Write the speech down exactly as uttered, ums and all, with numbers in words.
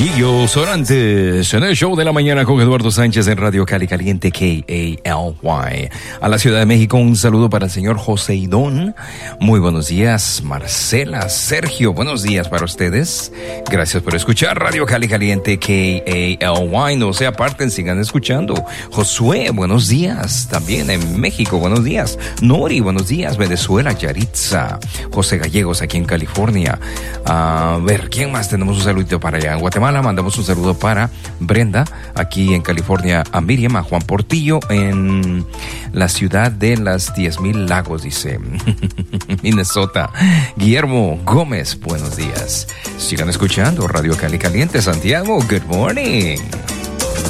Gillos Orantes en el show de la mañana con Eduardo Sánchez en Radio Cali Caliente K A L Y. A la Ciudad de México, un saludo para el señor José Idón. Muy buenos días, Marcela, Sergio, buenos días para ustedes. Gracias por escuchar Radio Cali Caliente K A L Y. No se aparten, sigan escuchando. Josué, buenos días. También en México, buenos días. Nori, buenos días. Venezuela, Yaritza. José Gallegos aquí en California. A ver, ¿quién más tenemos un saludito para allá? En Guatemala mandamos un saludo para Brenda, aquí en California, a Miriam, a Juan Portillo, en la ciudad de las diez mil lagos, dice Minnesota. Guillermo Gómez, buenos días. Sigan escuchando Radio Cali Caliente, Santiago, good morning.